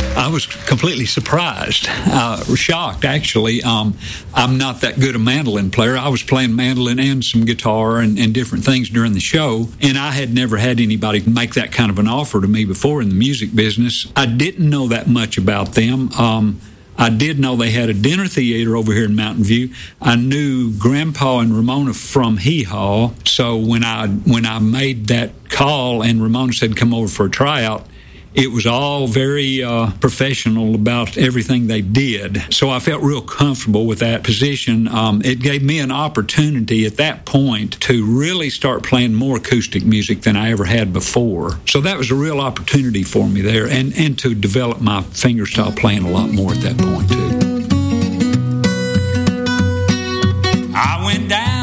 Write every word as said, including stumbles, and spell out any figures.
I was completely surprised, uh, shocked, actually. Um, I'm not that good a mandolin player. I was playing mandolin and some guitar and, and different things during the show, and I had never had anybody make that kind of an offer to me before in the music business. I didn't know that much about them. Um, I did know they had a dinner theater over here in Mountain View. I knew Grandpa and Ramona from Hee Haw, so when I when I made that call and Ramona said come over for a tryout, it was all very uh, professional about everything they did. So I felt real comfortable with that position. Um, it gave me an opportunity at that point to really start playing more acoustic music than I ever had before. So that was a real opportunity for me there, and, and to develop my fingerstyle playing a lot more at that point, too. I went down